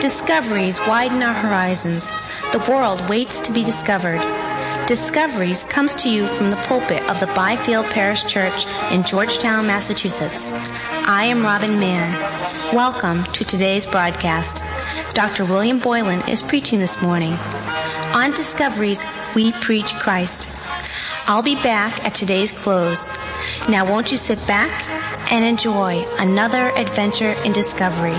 Discoveries widen our horizons. The world waits to be discovered. Discoveries comes to you from the pulpit of the Byfield Parish Church in Georgetown, Massachusetts. I am Robin Mann. Welcome to today's broadcast. Dr. William Boylan is preaching this morning. On Discoveries, we preach Christ. I'll be back at today's close. Now won't you sit back and enjoy another adventure in discovery.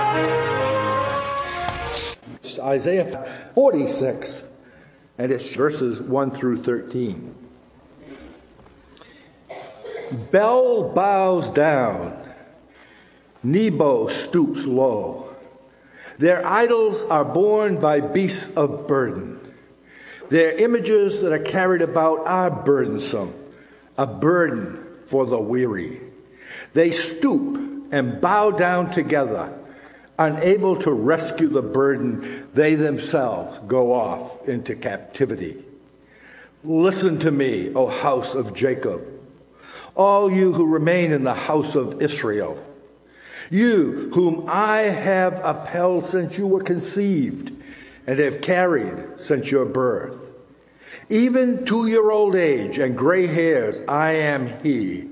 Isaiah 46, and it's verses 1 through 13. Bel bows down, Nebo stoops low. Their idols are borne by beasts of burden. Their images that are carried about are burdensome, a burden for the weary. They stoop and bow down together, unable to rescue the burden. They themselves go off into captivity. Listen to me, O house of Jacob, all you who remain in the house of Israel, you whom I have upheld since you were conceived and have carried since your birth. Even to your old age and gray hairs, I am he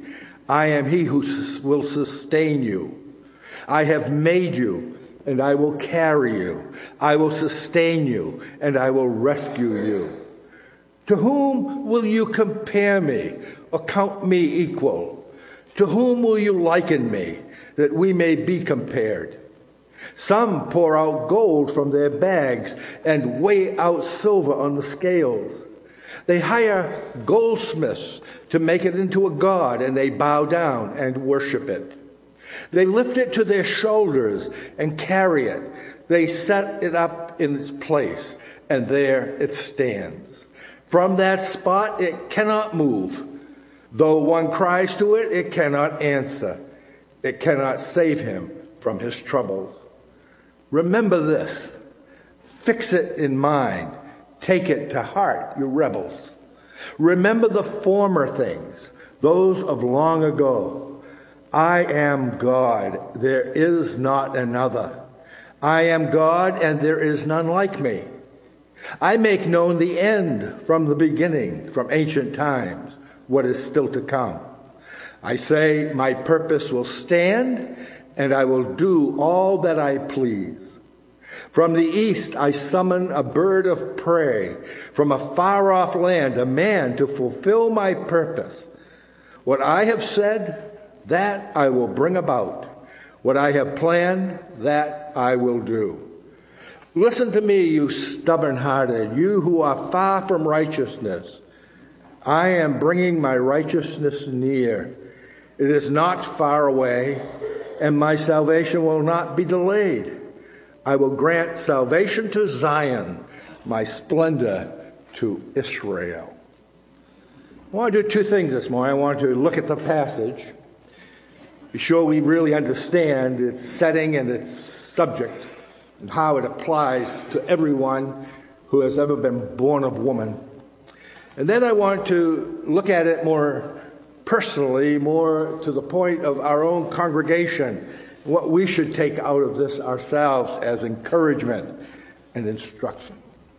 who will sustain you. I have made you, and I will carry you. I will sustain you, and I will rescue you. To whom will you compare me, or count me equal? To whom will you liken me, that we may be compared? Some pour out gold from their bags and weigh out silver on the scales. They hire goldsmiths to make it into a god, and they bow down and worship it. They lift it to their shoulders and carry it. They set it up in its place, and there it stands. From that spot it cannot move. Though one cries to it, it cannot answer. It cannot save him from his troubles. Remember this. Fix it in mind. Take it to heart, you rebels. Remember the former things, those of long ago. I am God, there is not another. I am God, and there is none like me. I make known the end from the beginning, from ancient times, what is still to come. I say, my purpose will stand, and I will do all that I please. From the east I summon a bird of prey, from a far-off land a man to fulfill my purpose. What I have said, that I will bring about. What I have planned, that I will do. Listen to me, you stubborn-hearted, you who are far from righteousness. I am bringing my righteousness near. It is not far away, and my salvation will not be delayed. I will grant salvation to Zion, my splendor to Israel. I want to do two things this morning. I want to look at the passage, be sure we really understand its setting and its subject and how it applies to everyone who has ever been born of woman. And then I want to look at it more personally, more to the point of our own congregation, what we should take out of this ourselves as encouragement and instruction.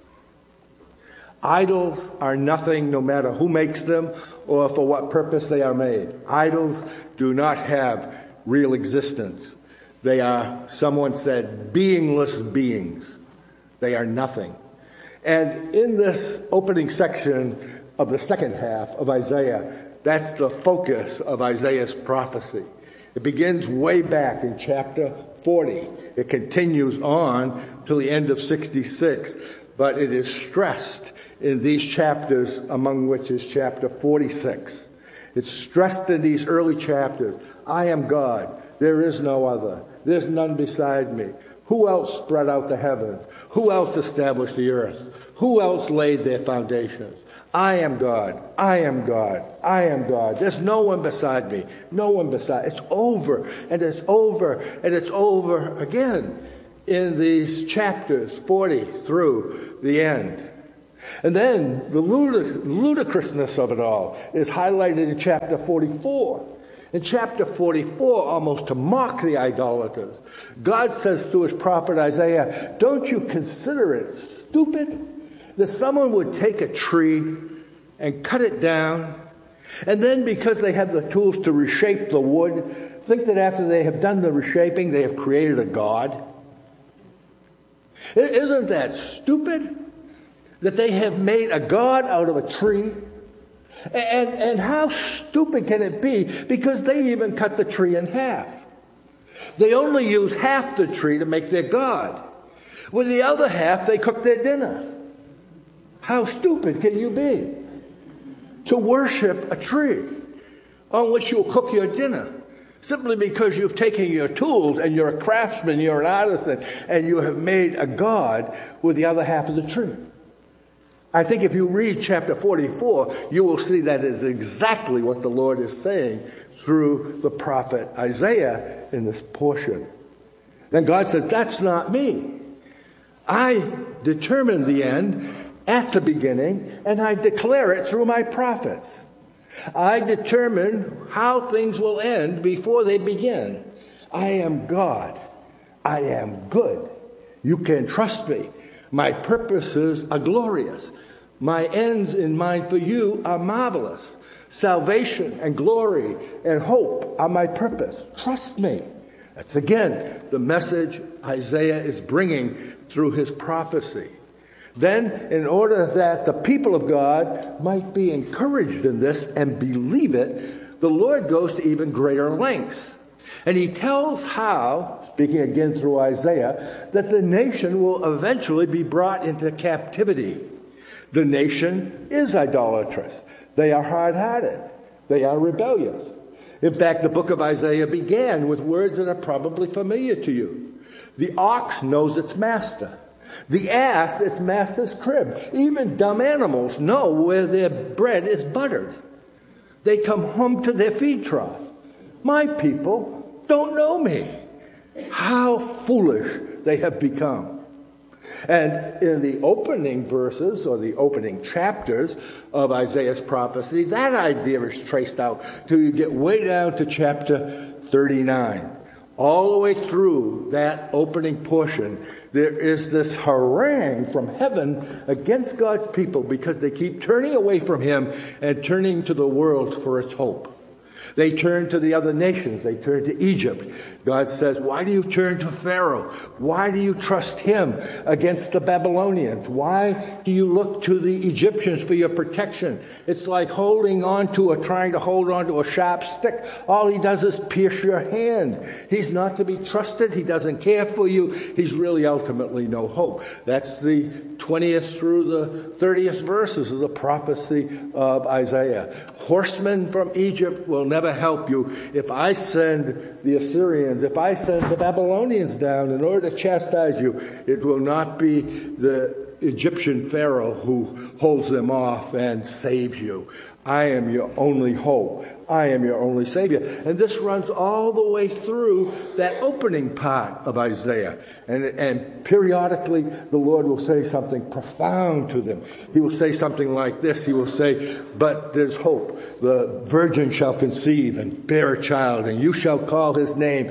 Idols are nothing, no matter who makes them or for what purpose they are made. Idols do not have real existence. They are, someone said, beingless beings. They are nothing. And in this opening section of the second half of Isaiah, that's the focus of Isaiah's prophecy. It begins way back in chapter 40. It continues on till the end of 66. But it is stressed in these chapters, among which is chapter 46. It's stressed in these early chapters. I am God. There is no other. There's none beside me. Who else spread out the heavens? Who else established the earth? Who else laid their foundations? I am God. I am God. I am God. There's no one beside me. No one beside. It's over, and it's over, and it's over again in these chapters 40 through the end. And then the ludicrousness of it all is highlighted in chapter 44. In chapter 44, almost to mock the idolaters, God says to his prophet Isaiah, don't you consider it stupid that someone would take a tree and cut it down, and then because they have the tools to reshape the wood, think that after they have done the reshaping, they have created a god? Isn't that stupid? That they have made a god out of a tree? And how stupid can it be? Because they even cut the tree in half. They only use half the tree to make their god. With the other half, they cook their dinner. How stupid can you be to worship a tree on which you'll cook your dinner simply because you've taken your tools and you're a craftsman, you're an artisan, and you have made a god with the other half of the tree? I think if you read chapter 44, you will see that is exactly what the Lord is saying through the prophet Isaiah in this portion. Then God says, that's not me. I determine the end at the beginning, and I declare it through my prophets. I determine how things will end before they begin. I am God. I am good. You can trust me. My purposes are glorious. My ends in mind for you are marvelous. Salvation and glory and hope are my purpose. Trust me. That's again the message Isaiah is bringing through his prophecy. Then, in order that the people of God might be encouraged in this and believe it, the Lord goes to even greater lengths. And he tells how, speaking again through Isaiah, that the nation will eventually be brought into captivity. The nation is idolatrous. They are hard-hearted. They are rebellious. In fact, the book of Isaiah began with words that are probably familiar to you. The ox knows its master. The ass its master's crib. Even dumb animals know where their bread is buttered. They come home to their feed trough. My people don't know me. How foolish they have become. And in the opening verses, or the opening chapters of Isaiah's prophecy, that idea is traced out till you get way down to chapter 39. All the way through that opening portion, there is this harangue from heaven against God's people because they keep turning away from him and turning to the world for its hope. They turn to the other nations. They turn to Egypt. God says, why do you turn to Pharaoh? Why do you trust him against the Babylonians? Why do you look to the Egyptians for your protection? It's like trying to hold on to a sharp stick. All he does is pierce your hand. He's not to be trusted. He doesn't care for you. He's really ultimately no hope. That's the 20th through the 30th verses of the prophecy of Isaiah. Horsemen from Egypt will never help you. If I send the Assyrians, if I send the Babylonians down in order to chastise you, it will not be the Egyptian Pharaoh who holds them off and saves you. I am your only hope. I am your only Savior. And this runs all the way through that opening part of Isaiah. And periodically, the Lord will say something profound to them. He will say something like this. He will say, but there's hope. The virgin shall conceive and bear a child, and you shall call his name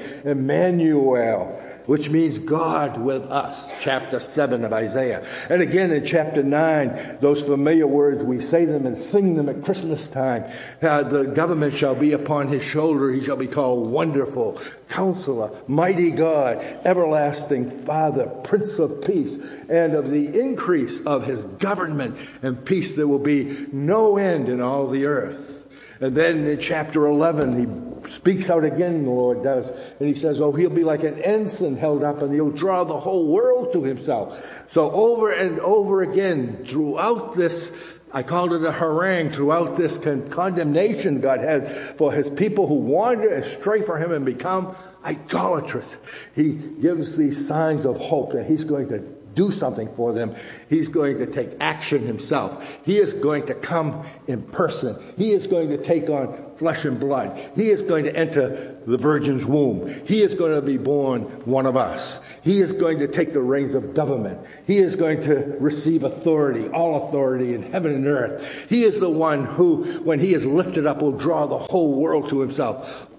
Emmanuel, which means God with us, chapter 7 of Isaiah. And again in chapter 9, those familiar words, we say them and sing them at Christmas time. The government shall be upon his shoulder. He shall be called Wonderful, Counselor, Mighty God, Everlasting Father, Prince of Peace. And of the increase of his government and peace there will be no end in all the earth. And then in chapter 11, he speaks out again, the Lord does. And he says, he'll be like an ensign held up and he'll draw the whole world to himself. So over and over again, throughout this, I called it a harangue, throughout this condemnation God has for his people who wander and stray from him and become idolatrous. He gives these signs of hope that he's going to do something for them. He's going to take action himself. He is going to come in person. He is going to take on flesh and blood. He is going to enter the virgin's womb. He is going to be born one of us. He is going to take the reins of government. He is going to receive authority, all authority in heaven and earth. He is the one who, when he is lifted up, will draw the whole world to himself.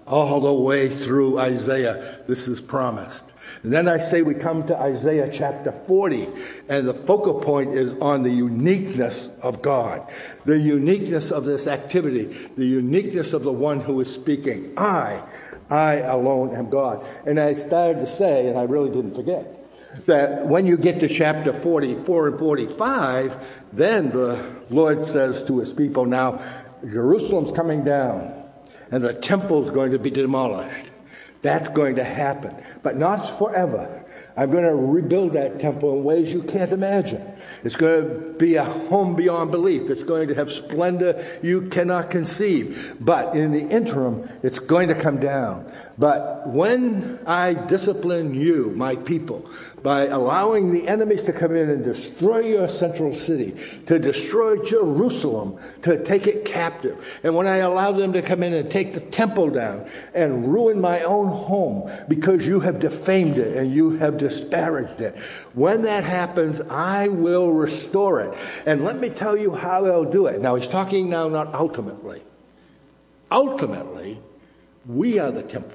all the way through Isaiah. This is promised. And then I say we come to Isaiah chapter 40, and the focal point is on the uniqueness of God, the uniqueness of this activity, the uniqueness of the one who is speaking. I alone am God. And I started to say, and I really didn't forget, that when you get to chapter 44 and 45, then the Lord says to his people, now Jerusalem's coming down, and the temple's going to be demolished. That's going to happen, but not forever. I'm going to rebuild that temple in ways you can't imagine. It's going to be a home beyond belief. It's going to have splendor you cannot conceive. But in the interim, it's going to come down. But when I discipline you, my people, by allowing the enemies to come in and destroy your central city, to destroy Jerusalem, to take it captive, and when I allow them to come in and take the temple down and ruin my own home because you have defamed it and you have disparaged it, when that happens, I will restore it. And let me tell you how I'll do it. Now, he's talking now not ultimately. Ultimately, we are the temple.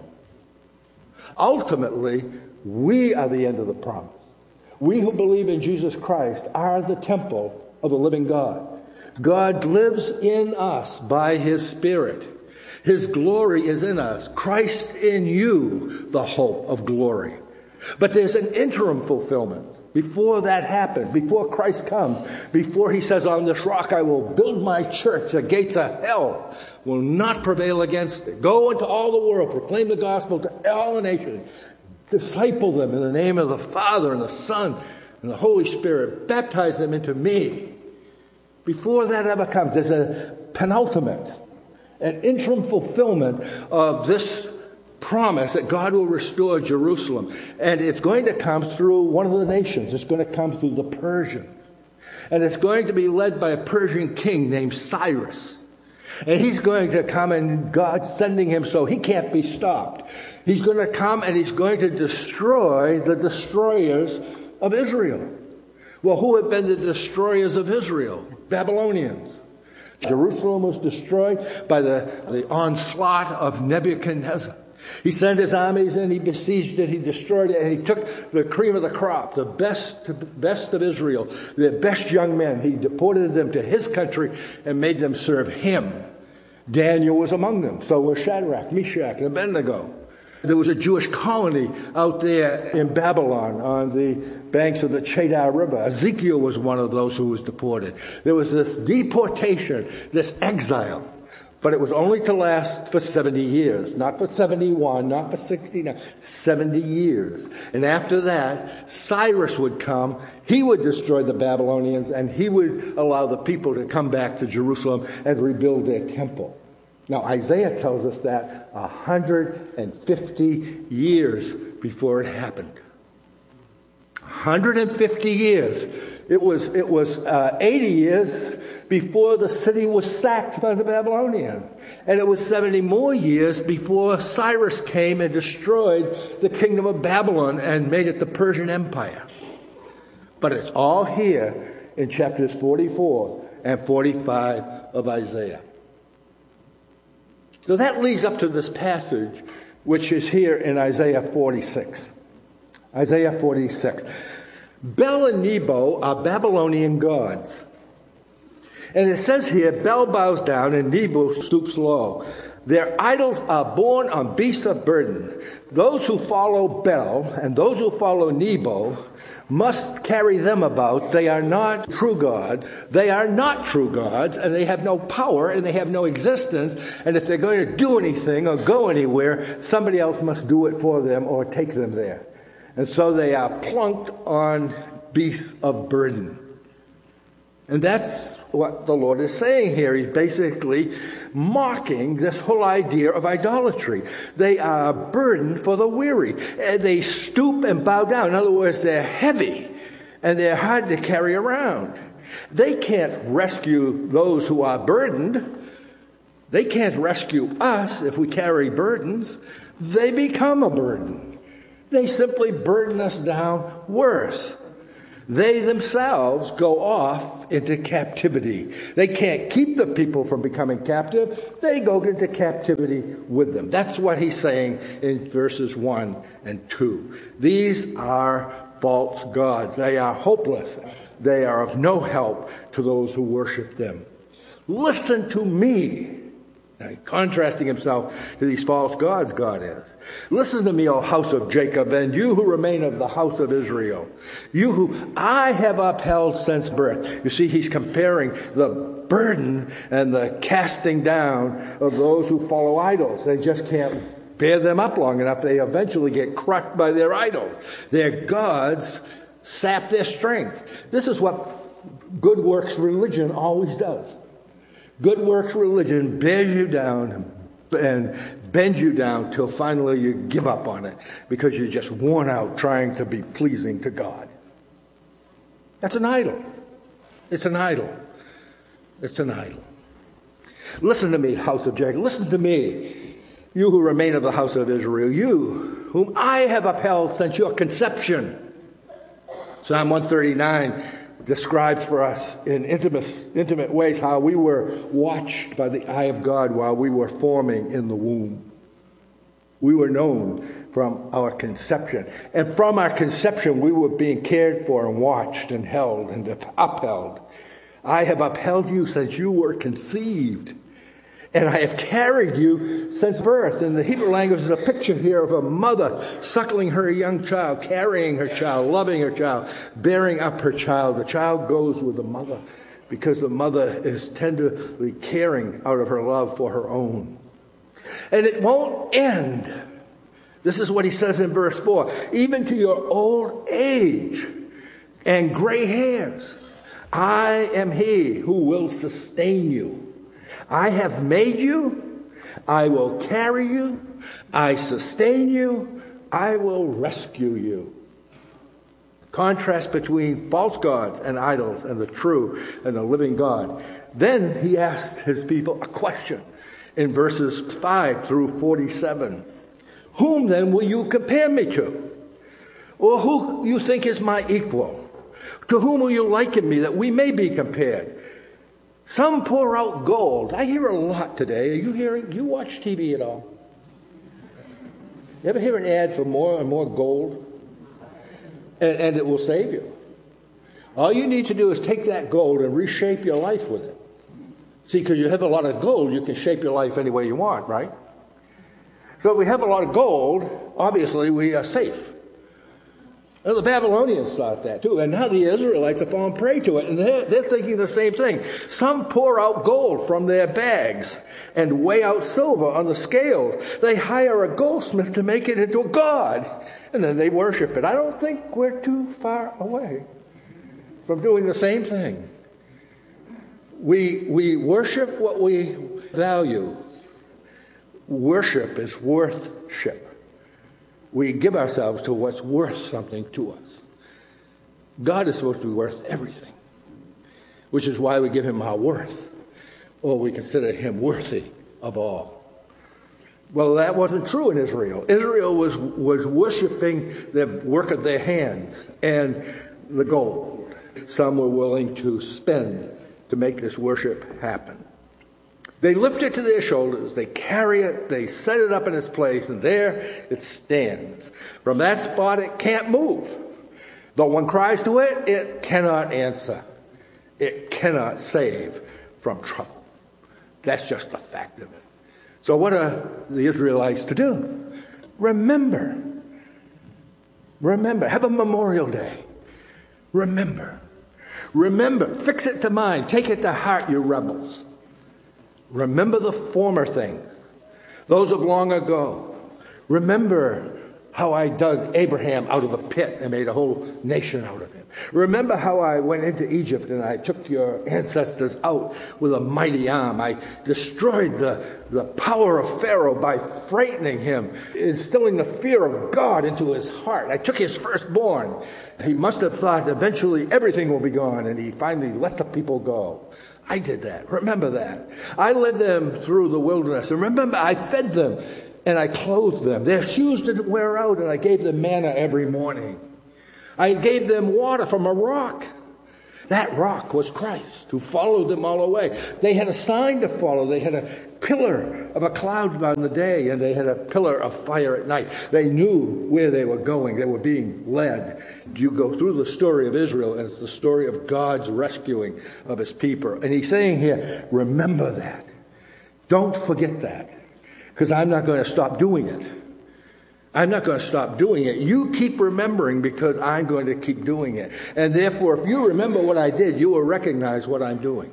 Ultimately, we are the end of the promise. We who believe in Jesus Christ are the temple of the living God. God lives in us by his Spirit. His glory is in us. Christ in you, the hope of glory. But there's an interim fulfillment. Before that happens, before Christ comes, before he says, on this rock I will build my church, the gates of hell will not prevail against it. Go into all the world, proclaim the gospel to all the nations, disciple them in the name of the Father and the Son and the Holy Spirit, baptize them into me. Before that ever comes, there's a penultimate, an interim fulfillment of this promise that God will restore Jerusalem. And it's going to come through one of the nations. It's going to come through the Persians. And it's going to be led by a Persian king named Cyrus. And he's going to come, and God's sending him so he can't be stopped. He's going to come and he's going to destroy the destroyers of Israel. Well, who have been the destroyers of Israel? Babylonians. Jerusalem was destroyed by the onslaught of Nebuchadnezzar. He sent his armies in, he besieged it, he destroyed it, and he took the cream of the crop, the best of Israel, the best young men. He deported them to his country and made them serve him. Daniel was among them. So was Shadrach, Meshach, and Abednego. There was a Jewish colony out there in Babylon on the banks of the Cheddar River. Ezekiel was one of those who was deported. There was this deportation, this exile. But it was only to last for 70 years, not for 71, not for 69, 70 years. And after that, Cyrus would come, he would destroy the Babylonians, and he would allow the people to come back to Jerusalem and rebuild their temple. Now, Isaiah tells us that 150 years before it happened. 150 years. It was 80 years before the city was sacked by the Babylonians. And it was 70 more years before Cyrus came and destroyed the kingdom of Babylon and made it the Persian Empire. But it's all here in chapters 44 and 45 of Isaiah. So that leads up to this passage, which is here in Isaiah 46. Isaiah 46. Bel and Nebo are Babylonian gods. And it says here, Bel bows down and Nebo stoops low. Their idols are born on beasts of burden. Those who follow Bel and those who follow Nebo must carry them about. They are not true gods. They are not true gods, and they have no power, and they have no existence. And if they're going to do anything or go anywhere, somebody else must do it for them or take them there. And so they are plunked on beasts of burden. And that's what the Lord is saying here. He's basically mocking this whole idea of idolatry. They are a burden for the weary. They stoop and bow down. In other words, they're heavy and they're hard to carry around. They can't rescue those who are burdened. They can't rescue us if we carry burdens. They become a burden. They simply burden us down worse. They themselves go off into captivity. They can't keep the people from becoming captive. They go into captivity with them. That's what he's saying in verses 1 and 2. These are false gods. They are hopeless. They are of no help to those who worship them. Listen to me. Now, contrasting himself to these false gods, God is. Listen to me, O house of Jacob, and you who remain of the house of Israel. You who I have upheld since birth. You see, he's comparing the burden and the casting down of those who follow idols. They just can't bear them up long enough. They eventually get crushed by their idols. Their gods sap their strength. This is what good works religion always does. Good works religion bears you down and bends you down till finally you give up on it because you're just worn out trying to be pleasing to God. That's an idol. It's an idol. It's an idol. Listen to me, house of Jacob. Listen to me, you who remain of the house of Israel, you whom I have upheld since your conception. Psalm 139 describes for us in intimate ways how we were watched by the eye of God while we were forming in the womb. We were known from our conception. And from our conception, we were being cared for and watched and held and upheld. I have upheld you since you were conceived. And I have carried you since birth. In the Hebrew language, is a picture here of a mother suckling her young child, carrying her child, loving her child, bearing up her child. The child goes with the mother because the mother is tenderly caring out of her love for her own. And it won't end. This is what he says in verse 4. Even to your old age and gray hairs, I am he who will sustain you. I have made you, I will carry you, I sustain you, I will rescue you. Contrast between false gods and idols and the true and the living God. Then he asked his people a question in verses 5 through 47. Whom then will you compare me to? Or who you think is my equal? To whom will you liken me that we may be compared? Some pour out gold. I hear a lot today. Are you hearing? Do you watch TV at all? You ever hear an ad for more and more gold? And it will save you. All you need to do is take that gold and reshape your life with it. See, because you have a lot of gold, you can shape your life any way you want, right? So if we have a lot of gold, obviously we are safe. Well, the Babylonians thought that too, and now the Israelites have fallen prey to it, and they're thinking the same thing. Some pour out gold from their bags and weigh out silver on the scales. They hire a goldsmith to make it into a god, and then they worship it. I don't think we're too far away from doing the same thing. We worship what we value. Worship is worthship. We give ourselves to what's worth something to us. God is supposed to be worth everything, which is why we give him our worth, or we consider him worthy of all. Well, that wasn't true in Israel. Israel was worshiping the work of their hands and the gold. Some were willing to spend to make this worship happen. They lift it to their shoulders, they carry it, they set it up in its place, and there it stands. From that spot, it can't move. Though one cries to it, it cannot answer. It cannot save from trouble. That's just a fact of it. So what are the Israelites to do? Remember. Have a Memorial Day. Remember. Fix it to mind. Take it to heart, you rebels. Remember the former things, those of long ago. Remember how I dug Abraham out of a pit and made a whole nation out of him. Remember how I went into Egypt and I took your ancestors out with a mighty arm. I destroyed the power of Pharaoh by frightening him, instilling the fear of God into his heart. I took his firstborn. He must have thought eventually everything will be gone, and he finally let the people go. I did that. Remember that. I led them through the wilderness. And remember, I fed them and I clothed them. Their shoes didn't wear out, and I gave them manna every morning. I gave them water from a rock. That rock was Christ, who followed them all the way. They had a sign to follow. They had a pillar of a cloud on the day, and they had a pillar of fire at night. They knew where they were going. They were being led. You go through the story of Israel, and it's the story of God's rescuing of his people. And he's saying here, remember that. Don't forget that, because I'm not going to stop doing it. I'm not going to stop doing it. You keep remembering, because I'm going to keep doing it. And therefore, if you remember what I did, you will recognize what I'm doing.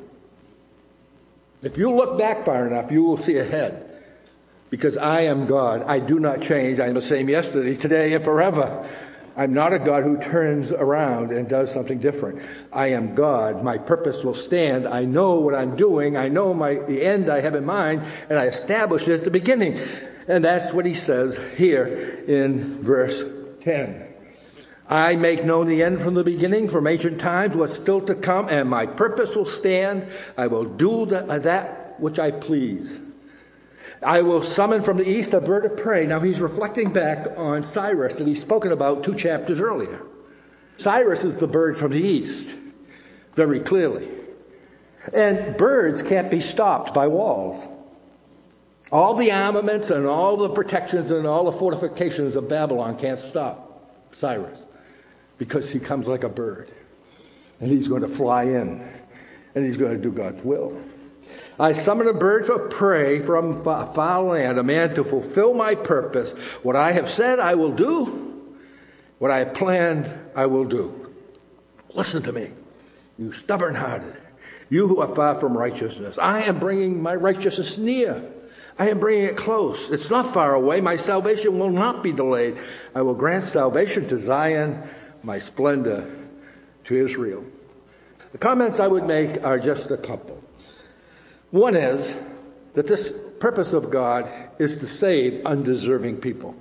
If you look back far enough, you will see ahead. Because I am God. I do not change. I am the same yesterday, today, and forever. I'm not a God who turns around and does something different. I am God. My purpose will stand. I know what I'm doing. I know the end I have in mind, and I established it at the beginning. And that's what he says here in verse 10. I make known the end from the beginning, from ancient times, what's still to come, and my purpose will stand. I will do that which I please. I will summon from the east a bird of prey. Now he's reflecting back on Cyrus that he's spoken about 2 chapters earlier. Cyrus is the bird from the east, very clearly. And birds can't be stopped by walls. All the armaments and all the protections and all the fortifications of Babylon can't stop Cyrus, because he comes like a bird, and he's going to fly in, and he's going to do God's will. I summon a bird of prey from a far land, a man to fulfill my purpose. What I have said I will do. What I have planned I will do. Listen to me, you stubborn-hearted, you who are far from righteousness. I am bringing my righteousness near. I am bringing it close. It's not far away. My salvation will not be delayed. I will grant salvation to Zion, my splendor to Israel. The comments I would make are just a couple. One is that this purpose of God is to save undeserving people.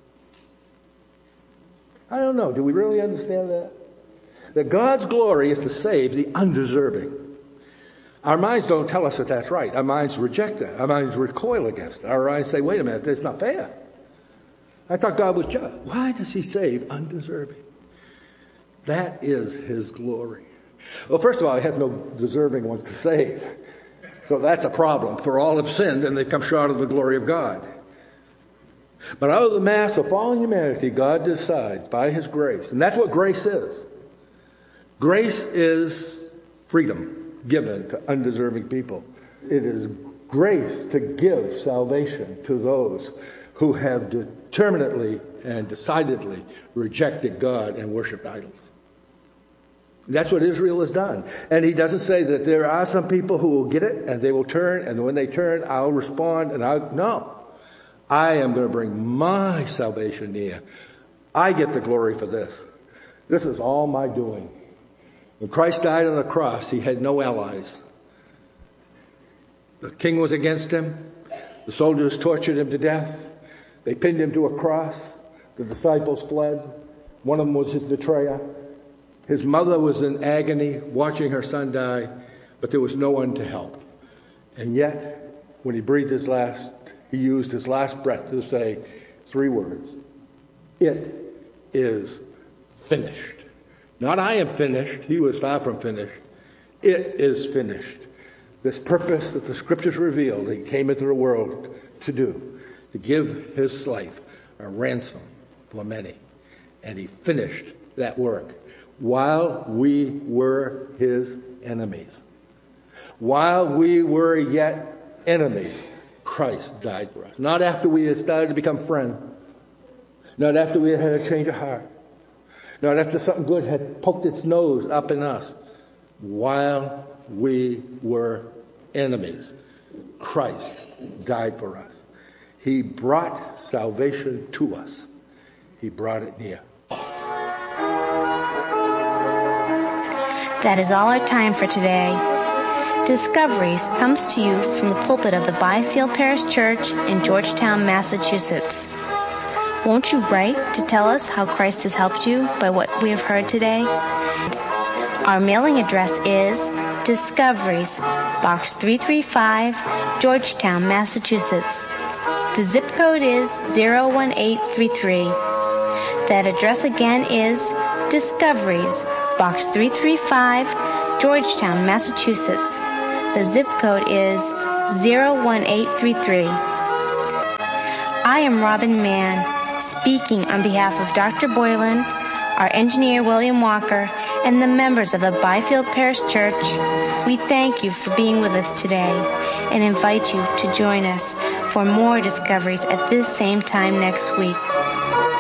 I don't know. Do we really understand that? That God's glory is to save the undeserving. Our minds don't tell us that that's right. Our minds reject that. Our minds recoil against it. Our minds say, wait a minute, that's not fair. I thought God was just. Why does he save undeserving? That is his glory. Well, first of all, he has no deserving ones to save. So that's a problem. For all have sinned and they come short of the glory of God. But out of the mass of fallen humanity, God decides by his grace. And that's what grace is. Grace is freedom given to undeserving people. It is grace to give salvation to those who have determinately and decidedly rejected God and worshipped idols. That's what Israel has done. And he doesn't say that there are some people who will get it and they will turn, and when they turn, I'll respond, and no. I am going to bring my salvation near. I get the glory for this. This is all my doing. When Christ died on the cross, he had no allies. The king was against him. The soldiers tortured him to death. They pinned him to a cross. The disciples fled. One of them was his betrayer. His mother was in agony, watching her son die, but there was no one to help. And yet, when he breathed his last, he used his last breath to say 3 words. It is finished. Not I am finished. He was far from finished. It is finished. This purpose that the scriptures reveal that he came into the world to do, to give his life a ransom for many. And he finished that work while we were his enemies. While we were yet enemies, Christ died for us. Not after we had started to become friends. Not after we had had a change of heart. Not after something good had poked its nose up in us. While we were enemies, Christ died for us. He brought salvation to us. He brought it near. That is all our time for today. Discoveries comes to you from the pulpit of the Byfield Parish Church in Georgetown, Massachusetts. Won't you write to tell us how Christ has helped you by what we have heard today? Our mailing address is Discoveries, Box 335, Georgetown, Massachusetts. The zip code is 01833. That address again is Discoveries, Box 335, Georgetown, Massachusetts. The zip code is 01833. I am Robin Mann, speaking on behalf of Dr. Boylan, our engineer William Walker, and the members of the Byfield Parish Church. We thank you for being with us today and invite you to join us for more discoveries at this same time next week.